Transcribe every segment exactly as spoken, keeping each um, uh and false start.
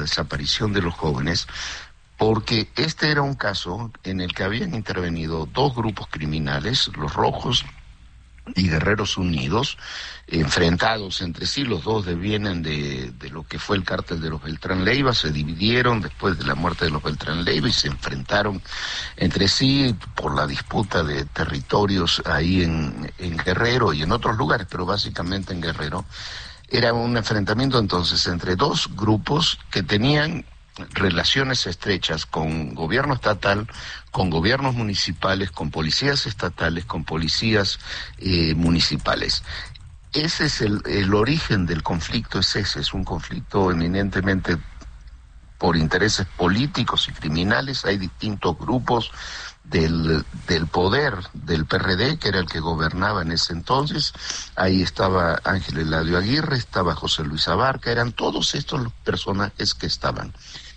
desaparición de los jóvenes, porque este era un caso en el que habían intervenido dos grupos criminales, los Rojos y Guerreros Unidos, enfrentados entre sí. Los dos devienen de, de lo que fue el cártel de los Beltrán Leiva, se dividieron después de la muerte de los Beltrán Leiva y se enfrentaron entre sí por la disputa de territorios ahí en, en Guerrero y en otros lugares, pero básicamente en Guerrero. Era un enfrentamiento entonces entre dos grupos que tenían relaciones estrechas con gobierno estatal, con gobiernos municipales, con policías estatales, con policías eh, municipales. Ese es el, el origen del conflicto, es ese, es un conflicto eminentemente por intereses políticos y criminales. Hay distintos grupos del, del poder del P R D, que era el que gobernaba en ese entonces. Ahí estaba Ángel Eladio Aguirre, estaba José Luis Abarca, eran todos estos los personajes que estaban.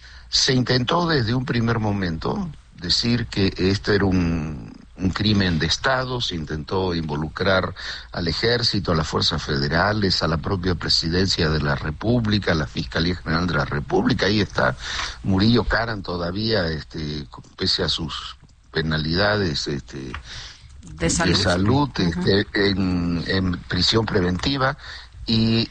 Se intentó desde un primer momento decir que este era un, un crimen de Estado, se intentó involucrar al Ejército, a las fuerzas federales, a la propia Presidencia de la República, a la Fiscalía General de la República. Ahí está Murillo Karam todavía, este, pese a sus penalidades este, de salud, de salud uh-huh. este, en, en prisión preventiva, y,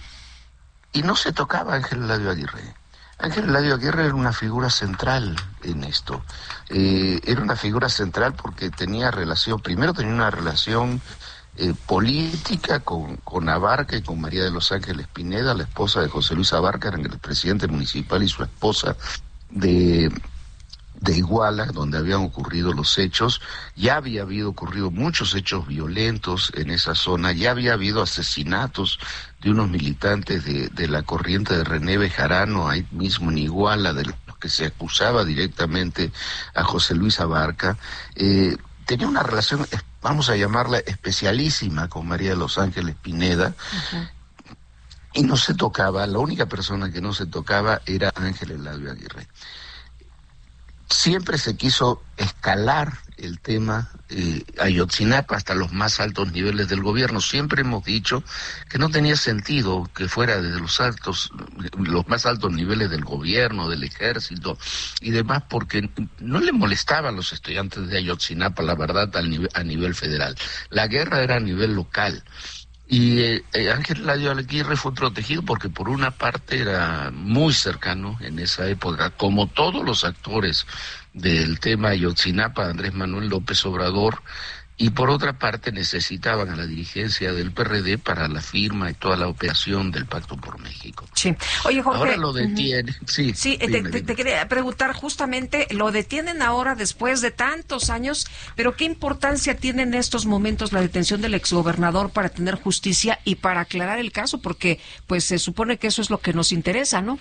y no se tocaba a Ángel Eladio Aguirre. Ángel Eladio Aguirre era una figura central en esto. Eh, era una figura central porque tenía relación, primero tenía una relación eh, política con, con Abarca y con María de los Ángeles Pineda, la esposa de José Luis Abarca, eran el presidente municipal y su esposa de... de Iguala, donde habían ocurrido los hechos. Ya había habido ocurrido muchos hechos violentos en esa zona, ya había habido asesinatos de unos militantes de, de la corriente de René Bejarano, ahí mismo en Iguala, de los que se acusaba directamente a José Luis Abarca. Eh, tenía una relación, vamos a llamarla especialísima, con María de los Ángeles Pineda, uh-huh. Y no se tocaba, la única persona que no se tocaba era Ángel Eladio Aguirre. Siempre se quiso escalar el tema eh, Ayotzinapa hasta los más altos niveles del gobierno. Siempre hemos dicho que no tenía sentido que fuera desde los altos, los más altos niveles del gobierno, del ejército y demás, porque no le molestaban a los estudiantes de Ayotzinapa, la verdad, al nivel, a nivel federal. La guerra era a nivel local. Y eh, Ángel Eladio Aguirre fue protegido porque por una parte era muy cercano en esa época, como todos los actores del tema Ayotzinapa, Andrés Manuel López Obrador, y por otra parte necesitaban a la dirigencia del P R D para la firma y toda la operación del Pacto por México. Sí. Oye, Jorge. Ahora lo detienen. Uh-huh. Sí, sí dime, te, te, te quería preguntar justamente, lo detienen ahora después de tantos años, pero ¿qué importancia tiene en estos momentos la detención del exgobernador para tener justicia y para aclarar el caso? Porque pues se supone que eso es lo que nos interesa, ¿no?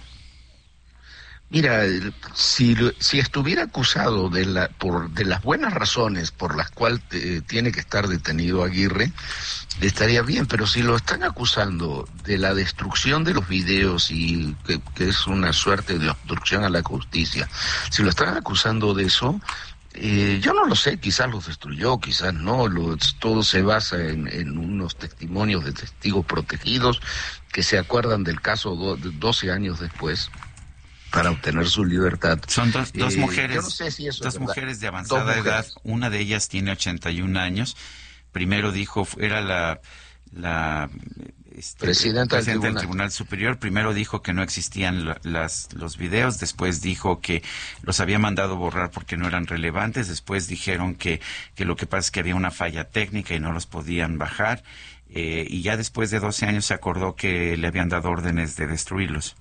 Mira, si si estuviera acusado de la por de las buenas razones por las cuales eh, tiene que estar detenido Aguirre, estaría bien, pero si lo están acusando de la destrucción de los videos y que, que es una suerte de obstrucción a la justicia, si lo están acusando de eso, eh, yo no lo sé, quizás los destruyó, quizás no, lo, todo se basa en, en unos testimonios de testigos protegidos que se acuerdan del caso do, doce años después, para obtener su libertad. Son dos, dos eh, mujeres, yo no sé si eso dos mujeres de avanzada edad. Una de ellas tiene ochenta y un años. Primero dijo, era la, la este, presidenta, presidenta del, del Tribunal Superior. Primero dijo que no existían la, las, los videos. Después dijo que los había mandado borrar porque no eran relevantes. Después dijeron que, que lo que pasa es que había una falla técnica y no los podían bajar. Eh, y ya después de doce años se acordó que le habían dado órdenes de destruirlos.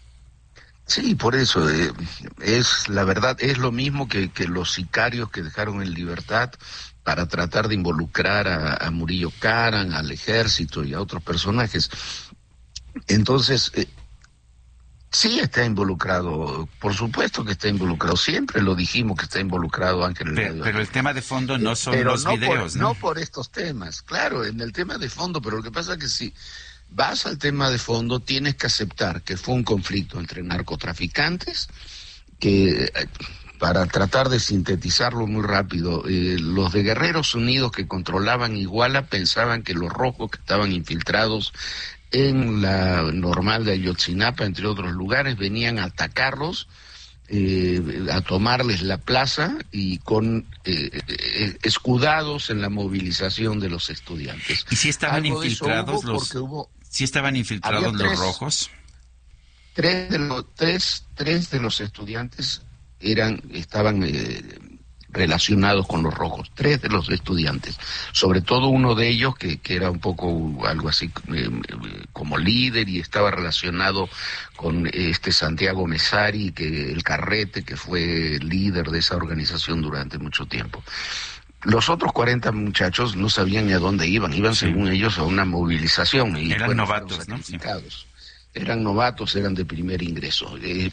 Sí, por eso, eh, es la verdad, es lo mismo que, que los sicarios que dejaron en libertad para tratar de involucrar a, a Murillo Karam, al ejército y a otros personajes. Entonces, eh, sí está involucrado, por supuesto que está involucrado, siempre lo dijimos que está involucrado Ángel Eladio Aguirre. Pero el tema de fondo no son pero los no videos, por, ¿no? No por estos temas, claro, en el tema de fondo, pero lo que pasa es que sí. Vas al tema de fondo, tienes que aceptar que fue un conflicto entre narcotraficantes, que para tratar de sintetizarlo muy rápido, eh, los de Guerreros Unidos que controlaban Iguala pensaban que los rojos que estaban infiltrados en la normal de Ayotzinapa, entre otros lugares, venían a atacarlos, eh, a tomarles la plaza y con eh, eh, escudados en la movilización de los estudiantes. ¿Y si estaban Algo infiltrados hubo los, hubo, si estaban infiltrados tres, los rojos? Tres de los, tres, tres de los estudiantes eran, estaban eh, relacionados con los rojos, tres de los estudiantes, sobre todo uno de ellos que, que era un poco algo así eh, como líder y estaba relacionado con este Santiago Mesari, que el Carrete, que fue líder de esa organización durante mucho tiempo. Los otros cuarenta muchachos no sabían ni a dónde iban, iban sí. según ellos a una movilización. Y, eran bueno, novatos, ¿no? Sí. Eran novatos, eran de primer ingreso. Eh,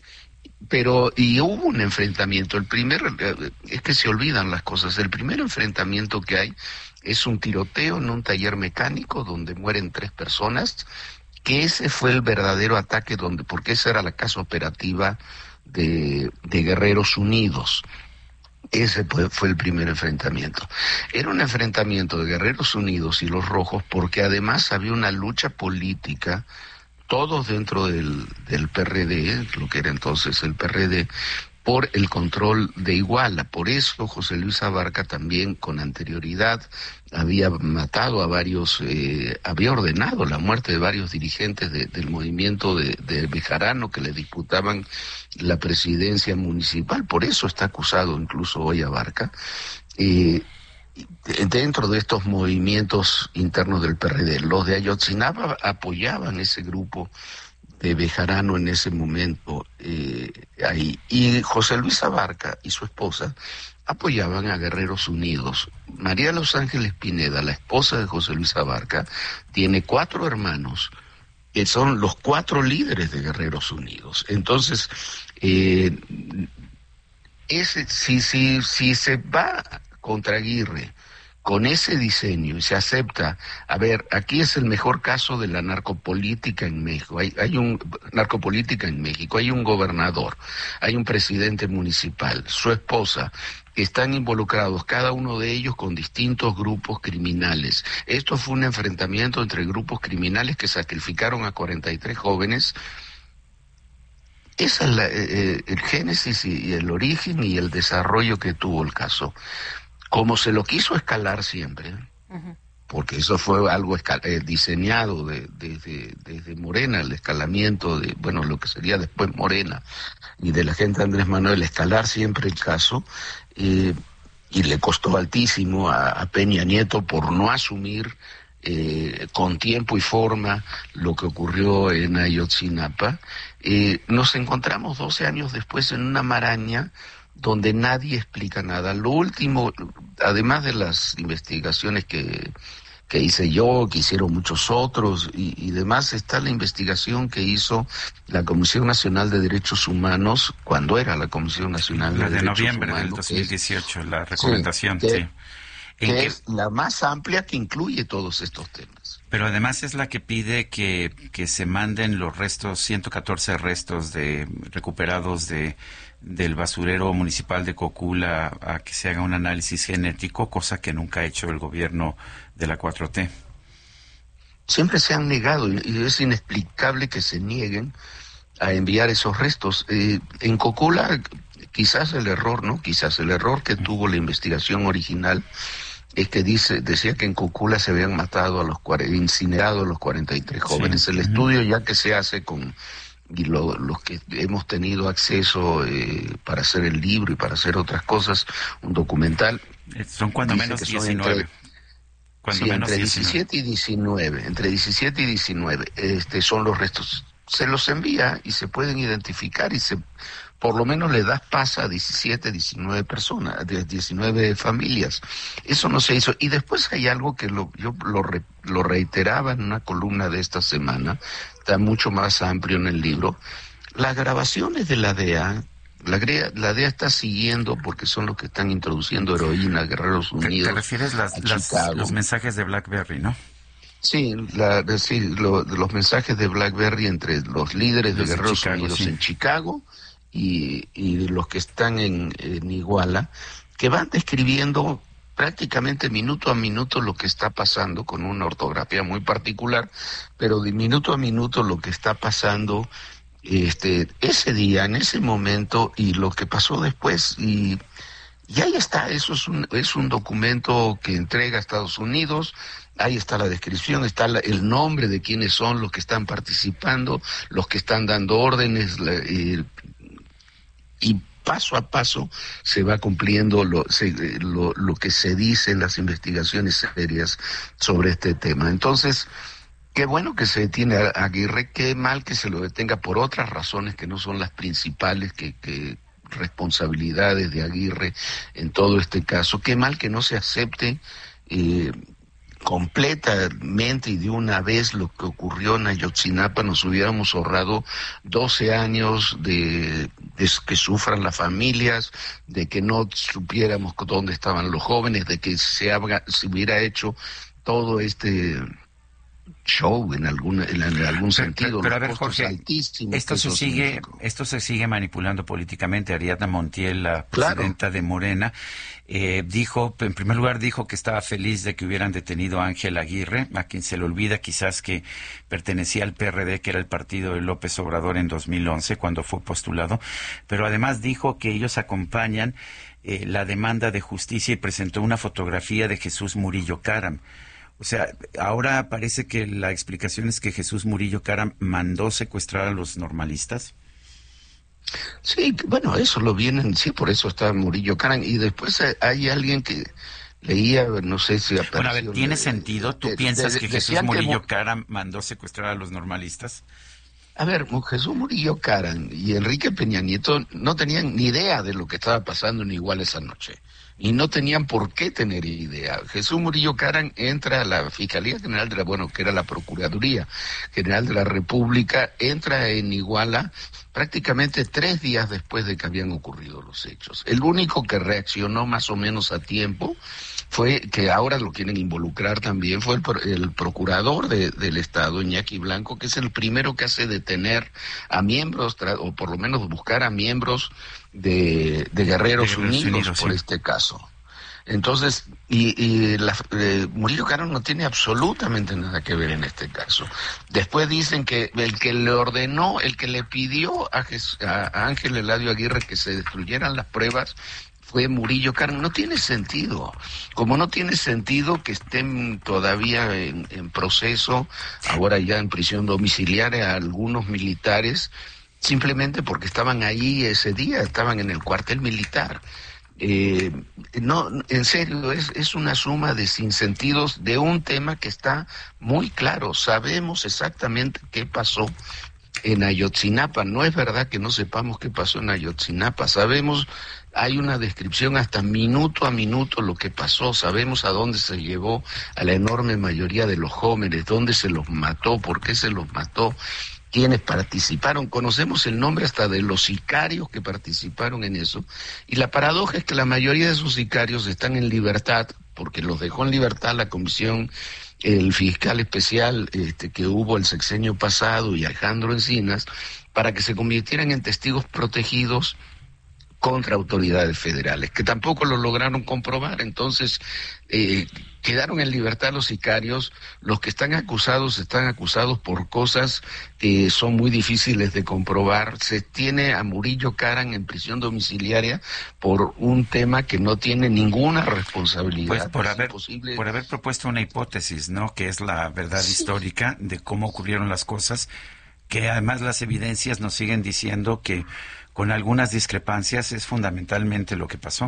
Pero, y hubo un enfrentamiento, el primer, es que se olvidan las cosas, el primer enfrentamiento que hay es un tiroteo en un taller mecánico donde mueren tres personas, que ese fue el verdadero ataque, donde porque esa era la casa operativa de, de Guerreros Unidos. Ese fue, fue el primer enfrentamiento. Era un enfrentamiento de Guerreros Unidos y los Rojos porque además había una lucha política, todos dentro del, del P R D, lo que era entonces el P R D, por el control de Iguala. Por eso José Luis Abarca también con anterioridad había matado a varios, eh, había ordenado la muerte de varios dirigentes de, del movimiento de, de Bejarano que le disputaban la presidencia municipal. Por eso está acusado incluso hoy Abarca. Eh, dentro de estos movimientos internos del P R D, los de Ayotzinapa apoyaban ese grupo de Bejarano en ese momento eh, ahí, y José Luis Abarca y su esposa apoyaban a Guerreros Unidos. María Los Ángeles Pineda, la esposa de José Luis Abarca, tiene cuatro hermanos que son los cuatro líderes de Guerreros Unidos. Entonces, eh, ese, si, si, si se va contra Aguirre con ese diseño y se acepta, a ver, aquí es el mejor caso de la narcopolítica en México. Hay, hay un narcopolítica en México, hay un gobernador, hay un presidente municipal, su esposa, están involucrados cada uno de ellos con distintos grupos criminales. Esto fue un enfrentamiento entre grupos criminales que sacrificaron a cuarenta y tres jóvenes. Esa es la, eh, el génesis y el origen y el desarrollo que tuvo el caso. Como se lo quiso escalar siempre, uh-huh. porque eso fue algo escal- eh, diseñado de, de, de, desde Morena, el escalamiento de, bueno, lo que sería después Morena, y de la gente de Andrés Manuel, escalar siempre el caso, eh, y le costó altísimo a, a Peña Nieto por no asumir eh, con tiempo y forma lo que ocurrió en Ayotzinapa. Eh, nos encontramos doce años después en una maraña donde nadie explica nada. Lo último, además de las investigaciones que, que hice yo, que hicieron muchos otros y, y demás, está la investigación que hizo la Comisión Nacional de Derechos Humanos, cuando era la Comisión Nacional la de, de Derechos noviembre Humanos. del dos mil dieciocho, es, la recomendación, sí. Que, sí. que que es la más amplia que incluye todos estos temas. Pero además es la que pide que, que se manden los restos, ciento catorce restos de recuperados de del basurero municipal de Cocula a que se haga un análisis genético, cosa que nunca ha hecho el gobierno de la cuatro T. Siempre se han negado y es inexplicable que se nieguen a enviar esos restos. Eh, en Cocula, quizás el error, ¿no? Quizás el error que tuvo la investigación original es que dice decía que en Cocula se habían matado a los incinerado a los cuarenta y tres jóvenes. Sí. El uh-huh. estudio ya que se hace con y lo, los que hemos tenido acceso eh, para hacer el libro y para hacer otras cosas, un documental. Son cuando menos diecinueve. Entre, cuando sí, menos entre diecisiete y diecinueve, entre diecisiete y diecinueve, este, son los restos. Se los envía y se pueden identificar y se, por lo menos le das paz a diecisiete, diecinueve personas, diecinueve familias. Eso no se hizo. Y después hay algo que lo, yo lo, re, lo reiteraba en una columna de esta semana, está mucho más amplio en el libro. Las grabaciones de la D E A, la, la D E A está siguiendo, porque son los que están introduciendo heroína, Guerreros Unidos. ¿Te, te refieres las, las, los mensajes de BlackBerry, no? Sí, la, sí lo, los mensajes de BlackBerry entre los líderes los de Guerreros Chicago, Unidos sí. en Chicago y, y los que están en, en Iguala, que van describiendo prácticamente minuto a minuto lo que está pasando, con una ortografía muy particular, pero de minuto a minuto lo que está pasando este ese día, en ese momento, y lo que pasó después, y, y ahí está. Eso es un, es un documento que entrega a Estados Unidos. Ahí está la descripción, está la, el nombre de quiénes son los que están participando, los que están dando órdenes, la, eh, y paso a paso se va cumpliendo lo, se, lo, lo que se dice en las investigaciones serias sobre este tema. Entonces, qué bueno que se detiene a Aguirre, qué mal que se lo detenga por otras razones que no son las principales, que, que responsabilidades de Aguirre en todo este caso. Qué mal que no se acepte eh, completamente y de una vez lo que ocurrió en Ayotzinapa. Nos hubiéramos ahorrado doce años de, de que sufran las familias, de que no supiéramos dónde estaban los jóvenes, de que se, haga, se hubiera hecho todo este show en algún en algún sentido. Pero, pero a ver, Jorge, esto se sigue México. esto se sigue manipulando políticamente. Ariadna Montiel, la presidenta claro. de Morena, eh, dijo, en primer lugar dijo que estaba feliz de que hubieran detenido a Ángel Aguirre, a quien se le olvida quizás que pertenecía al P R D, que era el partido de López Obrador en dos mil once cuando fue postulado, pero además dijo que ellos acompañan eh, la demanda de justicia y presentó una fotografía de Jesús Murillo Caram. O sea, ahora parece que la explicación es que Jesús Murillo Caram mandó secuestrar a los normalistas. Sí, bueno, eso lo vienen, sí, por eso está Murillo Caram. Y después hay alguien que leía, no sé si apareció... Bueno, a ver, ¿tiene sentido? ¿Tú de, piensas de, que de, Jesús Murillo que... Caram mandó secuestrar a los normalistas? A ver, Jesús Murillo Caram y Enrique Peña Nieto no tenían ni idea de lo que estaba pasando en Iguala esa noche. Y no tenían por qué tener idea. Jesús Murillo Caram entra a la Fiscalía General de la, bueno, que era la Procuraduría General de la República, entra en Iguala prácticamente tres días después de que habían ocurrido los hechos. El único que reaccionó más o menos a tiempo fue, que ahora lo quieren involucrar también, fue el, el procurador de, del Estado, Iñaki Blanco, que es el primero que hace detener a miembros, o por lo menos buscar a miembros de, de Guerreros, de Guerreros Unidos, Unidos por sí. este caso. Entonces, y, y la, eh, Murillo Caram no tiene absolutamente nada que ver en este caso. Después dicen que el que le ordenó, el que le pidió a, Jes, a Ángel Eladio Aguirre que se destruyeran las pruebas fue Murillo Caram. No tiene sentido. Como no tiene sentido que estén todavía en, en proceso, ahora ya en prisión domiciliaria, algunos militares, simplemente porque estaban ahí ese día, estaban en el cuartel militar. Eh, no, en serio, es, es una suma de sinsentidos de un tema que está muy claro. Sabemos exactamente qué pasó en Ayotzinapa. No es verdad que no sepamos qué pasó en Ayotzinapa. Sabemos, hay una descripción hasta minuto a minuto lo que pasó. Sabemos a dónde se llevó a la enorme mayoría de los jóvenes, dónde se los mató, por qué se los mató, quienes participaron. Conocemos el nombre hasta de los sicarios que participaron en eso, y la paradoja es que la mayoría de esos sicarios están en libertad, porque los dejó en libertad la comisión, el fiscal especial este, que hubo el sexenio pasado, y Alejandro Encinas, para que se convirtieran en testigos protegidos contra autoridades federales, que tampoco lo lograron comprobar. Entonces, eh, quedaron en libertad los sicarios. Los que están acusados están acusados por cosas que son muy difíciles de comprobar. Se tiene a Murillo Caram en prisión domiciliaria por un tema que no tiene ninguna responsabilidad. Pues por haber, imposible... por haber propuesto una hipótesis, ¿no?, que es la verdad sí. histórica de cómo ocurrieron las cosas, que además las evidencias nos siguen diciendo que con algunas discrepancias es fundamentalmente lo que pasó.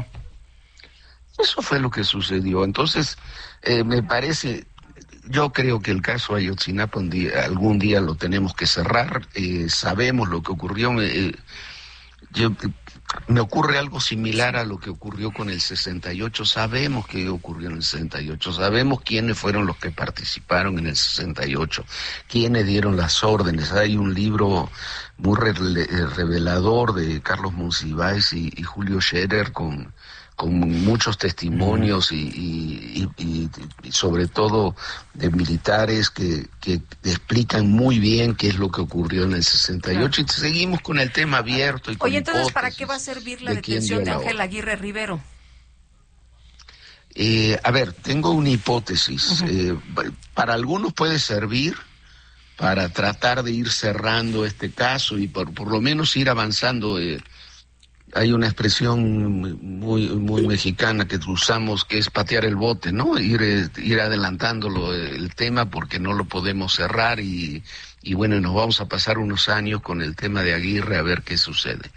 Eso fue lo que sucedió. Entonces, eh, me parece, yo creo que el caso Ayotzinapa un día, algún día lo tenemos que cerrar. Eh, sabemos lo que ocurrió. Eh, yo, me ocurre algo similar a lo que ocurrió con el sesenta y ocho. Sabemos qué ocurrió en el sesenta y ocho. Sabemos quiénes fueron los que participaron en el sesenta y ocho, quiénes dieron las órdenes. Hay un libro muy re revelador de Carlos Monsiváis y, y Julio Scherer con... con muchos testimonios y, y, y, y sobre todo de militares que, que explican muy bien qué es lo que ocurrió en el sesenta y ocho. Claro. Y seguimos con el tema abierto. Y con Oye, entonces, ¿para qué va a servir la de detención de Ángel Aguirre Rivero? Eh, a ver, tengo una hipótesis. Uh-huh. Eh, para algunos puede servir para tratar de ir cerrando este caso y por, por lo menos ir avanzando. Eh, hay una expresión muy muy mexicana que usamos que es patear el bote, ¿no? Ir eh, ir adelantándolo el tema porque no lo podemos cerrar y, y bueno, nos vamos a pasar unos años con el tema de Aguirre a ver qué sucede.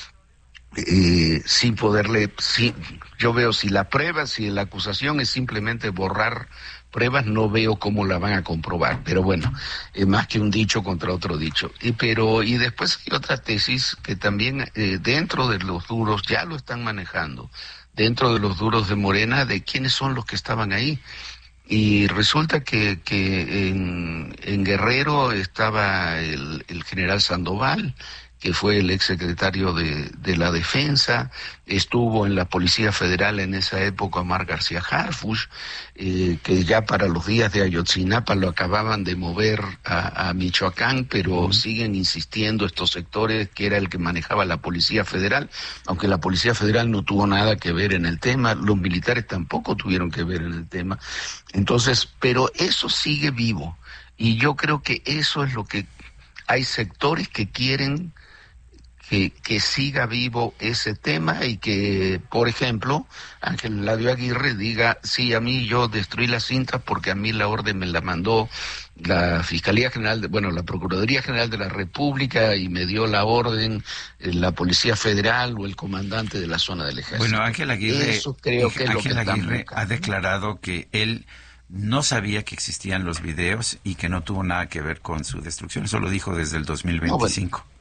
Eh, sin poderle, sí, yo veo si la prueba, si la acusación es simplemente borrar pruebas, no veo cómo la van a comprobar, pero bueno, eh, más que un dicho contra otro dicho. Y, pero, y después hay otra tesis que también eh, dentro de los duros ya lo están manejando, dentro de los duros de Morena, de quiénes son los que estaban ahí. Y resulta que, que en, en Guerrero estaba el, el general Sandoval, que fue el exsecretario de, de la Defensa, estuvo en la Policía Federal en esa época Omar García Harfuch, eh, que ya para los días de Ayotzinapa lo acababan de mover a, a Michoacán, pero uh-huh. siguen insistiendo estos sectores que era el que manejaba la Policía Federal, aunque la Policía Federal no tuvo nada que ver en el tema, los militares tampoco tuvieron que ver en el tema. Entonces, pero eso sigue vivo, y yo creo que eso es lo que hay sectores que quieren Que, que siga vivo ese tema y que, por ejemplo, Ángel Eladio Aguirre diga, sí, a mí yo destruí las cintas porque a mí la orden me la mandó la Fiscalía General, de, bueno, la Procuraduría General de la República y me dio la orden eh, la Policía Federal o el comandante de la zona del Ejército. Bueno, Ángel Aguirre, Eso creo que es lo que Aguirre ha declarado que él no sabía que existían los videos y que no tuvo nada que ver con su destrucción. Eso lo dijo desde el dos mil veinticinco. No, bueno.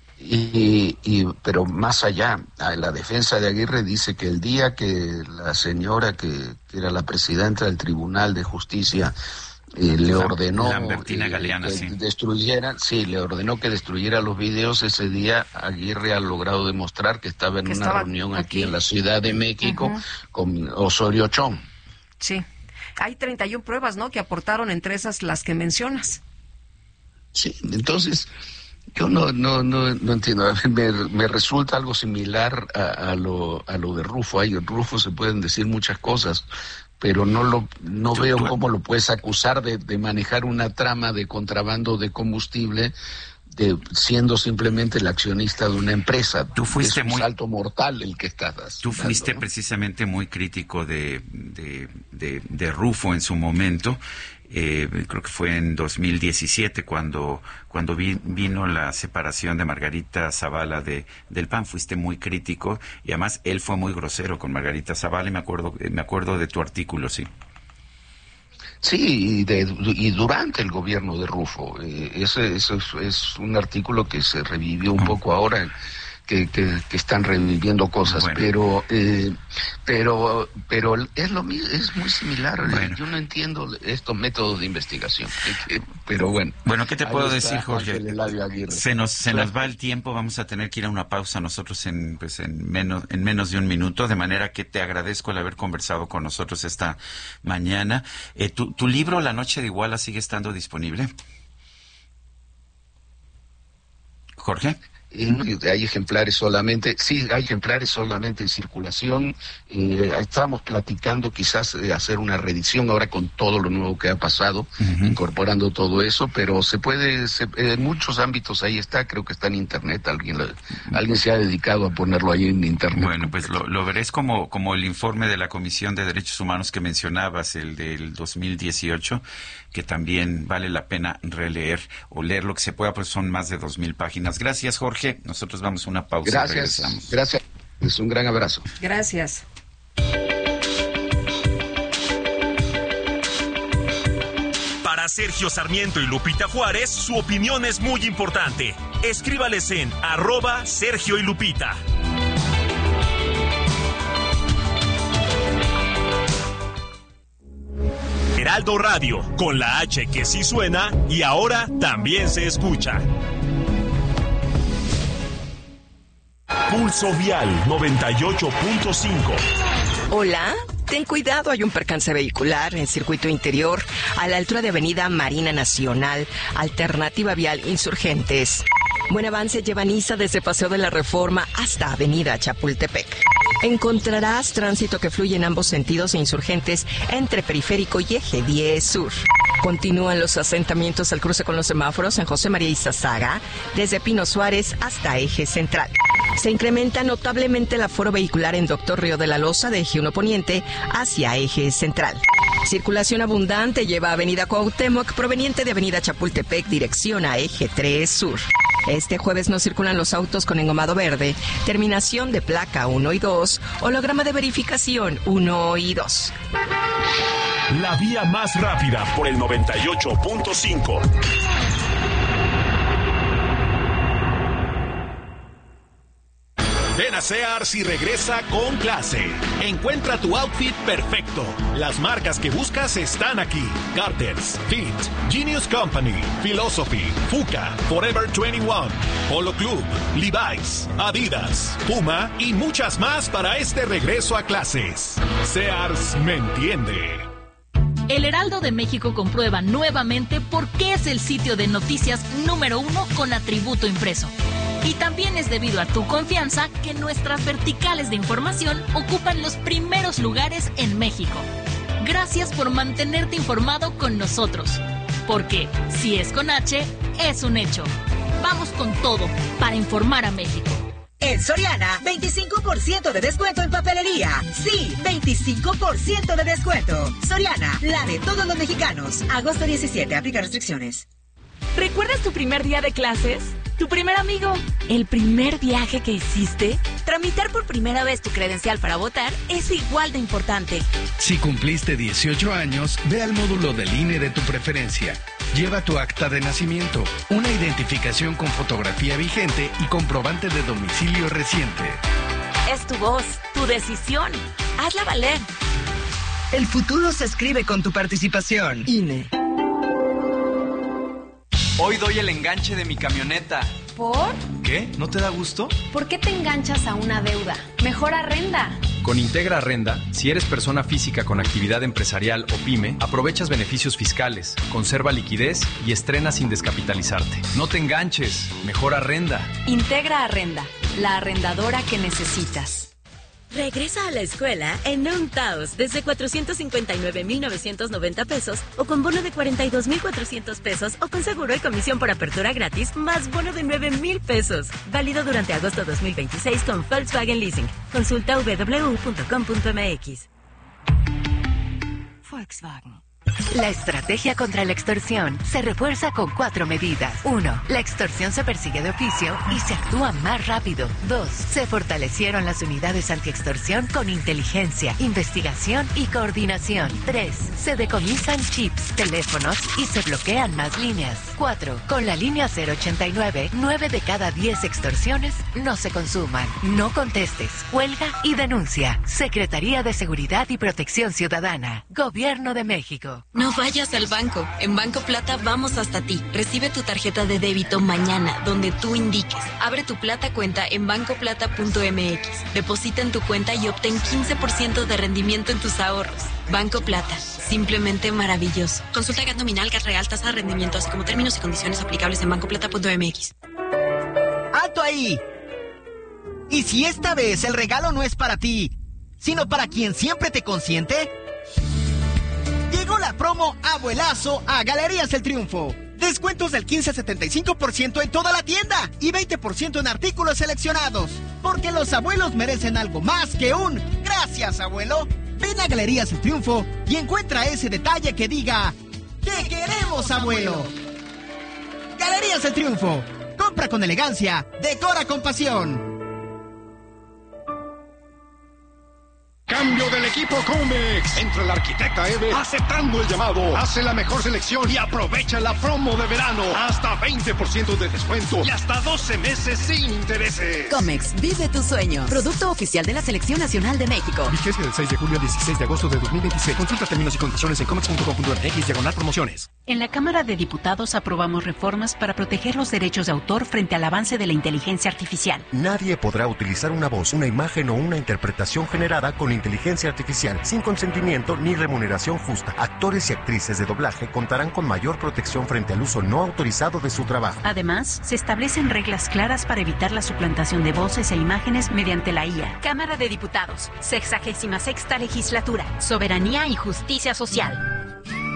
Y, y pero más allá, la defensa de Aguirre dice que el día que la señora que, que era la presidenta del Tribunal de Justicia eh, le ordenó Lambertina Galeana, eh, que sí. destruyera, sí, le ordenó que destruyera los videos, ese día Aguirre ha logrado demostrar que estaba en que una estaba reunión aquí. aquí en la Ciudad de México uh-huh. con Osorio Chong. Sí, hay treinta y una pruebas, ¿no?, que aportaron, entre esas las que mencionas. Sí, entonces yo no no no no entiendo. Me, me resulta algo similar a, a lo a lo de Rufo. Ahí en Rufo se pueden decir muchas cosas, pero no lo no tú, veo tú, cómo lo puedes acusar de, de manejar una trama de contrabando de combustible, de siendo simplemente el accionista de una empresa. Tú fuiste es un muy salto mortal el que estás. Tú dando, fuiste ¿no? precisamente muy crítico de de, de de Rufo en su momento. Eh, creo que fue en dos mil diecisiete cuando cuando vi, vino la separación de Margarita Zavala de del P A N. Fuiste muy crítico y además él fue muy grosero con Margarita Zavala y me acuerdo me acuerdo de tu artículo, sí. Sí, y, de, y durante el gobierno de Rufo. Eh, ese, ese es, es un artículo que se revivió un poco ahora. Que, que, que están reviviendo cosas, bueno. pero eh, pero pero es lo mismo, es muy similar. Bueno. Yo no entiendo estos métodos de investigación, que, pero bueno. Bueno, ¿qué te puedo decir, Jorge? Se nos se claro. nos va el tiempo, vamos a tener que ir a una pausa nosotros en pues en menos en menos de un minuto, de manera que te agradezco el haber conversado con nosotros esta mañana. Eh, tu, tu libro La Noche de Iguala sigue estando disponible, Jorge. Hay ejemplares solamente, sí, hay ejemplares solamente en circulación. Eh, estamos platicando quizás eh, hacer una reedición ahora con todo lo nuevo que ha pasado, uh-huh. incorporando todo eso, pero se puede, se, en muchos ámbitos ahí está, creo que está en internet, alguien lo, alguien se ha dedicado a ponerlo ahí en internet. Bueno, pues lo, lo veréis como, como el informe de la Comisión de Derechos Humanos que mencionabas, el del dos mil dieciocho, que también vale la pena releer o leer lo que se pueda, pues son más de dos mil páginas. Gracias, Jorge. Nosotros vamos a una pausa. Gracias, gracias. Es un gran abrazo. Gracias. Para Sergio Sarmiento y Lupita Juárez, su opinión es muy importante. Escríbales en arroba Sergio y Lupita. Heraldo Radio, con la H que sí suena y ahora también se escucha. Pulso Vial noventa y ocho punto cinco. Hola, ten cuidado, hay un percance vehicular en circuito interior a la altura de Avenida Marina Nacional, alternativa vial Insurgentes. Buen avance lleva Niza desde Paseo de la Reforma hasta Avenida Chapultepec. Encontrarás tránsito que fluye en ambos sentidos e Insurgentes entre Periférico y Eje diez Sur. Continúan los asentamientos al cruce con los semáforos en José María Izazaga, desde Pino Suárez hasta Eje Central. Se incrementa notablemente el aforo vehicular en Doctor Río de la Loza de Eje uno Poniente hacia Eje Central. Circulación abundante lleva a Avenida Cuauhtémoc proveniente de Avenida Chapultepec dirección a Eje tres Sur. Este jueves no circulan los autos con engomado verde, terminación de placa uno y dos, holograma de verificación uno y dos. La vía más rápida por el noventa y ocho punto cinco. Ven a Sears y regresa con clase. Encuentra tu outfit perfecto. Las marcas que buscas están aquí. Carter's, Fit, Genius Company, Philosophy, Fuka, Forever veintiuno, Polo Club, Levi's, Adidas, Puma y muchas más para este regreso a clases. Sears me entiende. El Heraldo de México comprueba nuevamente por qué es el sitio de noticias número uno con atributo impreso. Y también es debido a tu confianza que nuestras verticales de información ocupan los primeros lugares en México. Gracias por mantenerte informado con nosotros. Porque si es con H, es un hecho. Vamos con todo para informar a México. En Soriana, veinticinco por ciento de descuento en papelería. Sí, veinticinco por ciento de descuento. Soriana, la de todos los mexicanos. Agosto diecisiete, aplica restricciones. ¿Recuerdas tu primer día de clases? ¿Tu primer amigo? ¿El primer viaje que hiciste? Tramitar por primera vez tu credencial para votar es igual de importante. Si cumpliste dieciocho años, ve al módulo del I N E de tu preferencia. Lleva tu acta de nacimiento, una identificación con fotografía vigente y comprobante de domicilio reciente. Es tu voz, tu decisión. Hazla valer. El futuro se escribe con tu participación. I N E. Hoy doy el enganche de mi camioneta. ¿Por? ¿Qué? ¿No te da gusto? ¿Por qué te enganchas a una deuda? Mejor arrenda. Con Integra Arrenda, si eres persona física con actividad empresarial o pyme, aprovechas beneficios fiscales, conserva liquidez y estrena sin descapitalizarte. No te enganches, mejor arrenda. Integra Arrenda, la arrendadora que necesitas. Regresa a la escuela en Taos desde cuatrocientos cincuenta y nueve mil novecientos noventa pesos o con bono de cuarenta y dos mil cuatrocientos pesos o con seguro y comisión por apertura gratis más bono de nueve mil pesos. Válido durante agosto dos mil veintiséis con Volkswagen Leasing. Consulta doble u doble u doble u punto com punto m x. Volkswagen. La estrategia contra la extorsión se refuerza con cuatro medidas. Uno, la extorsión se persigue de oficio y se actúa más rápido. Dos, se fortalecieron las unidades antiextorsión con inteligencia, investigación y coordinación. Tres, se decomisan chips, teléfonos y se bloquean más líneas. Cuatro, con la línea cero ochenta y nueve, nueve de cada diez extorsiones no se consuman. No contestes, cuelga y denuncia. Secretaría de Seguridad y Protección Ciudadana. Gobierno de México. No vayas al banco. En Banco Plata vamos hasta ti. Recibe tu tarjeta de débito mañana, donde tú indiques. Abre tu Plata cuenta en banco plata punto m x. Deposita en tu cuenta y obtén quince por ciento de rendimiento en tus ahorros. Banco Plata. Simplemente maravilloso. Consulta G A T nominal, G A T real, tasa de rendimiento, así como términos y condiciones aplicables en banco plata punto m x. ¡Alto ahí! ¿Y si esta vez el regalo no es para ti, sino para quien siempre te consiente? Llegó la promo Abuelazo a Galerías El Triunfo. Descuentos del quince a setenta y cinco por ciento en toda la tienda y veinte por ciento en artículos seleccionados. Porque los abuelos merecen algo más que un gracias, abuelo. Ven a Galerías El Triunfo y encuentra ese detalle que diga ¡te queremos, abuelo! Galerías El Triunfo. Compra con elegancia, decora con pasión. Cambio del equipo Comex. Entra el arquitecta Eve aceptando el llamado. Hace la mejor selección y aprovecha la promo de verano. Hasta veinte por ciento de descuento y hasta doce meses sin intereses. Comex, vive tu sueño. Producto oficial de la Selección Nacional de México. Vigencia del seis de julio al dieciséis de agosto de dos mil veintiséis. Consulta términos y condiciones en comex punto com punto m x diagonal promociones. En la Cámara de Diputados aprobamos reformas para proteger los derechos de autor frente al avance de la inteligencia artificial. Nadie podrá utilizar una voz, una imagen o una interpretación generada con inteligencia artificial artificial sin consentimiento ni remuneración justa. Actores y actrices de doblaje contarán con mayor protección frente al uso no autorizado de su trabajo. Además, se establecen reglas claras para evitar la suplantación de voces e imágenes mediante la I A. Cámara de Diputados, sexagésima sexta legislatura, Soberanía y Justicia Social.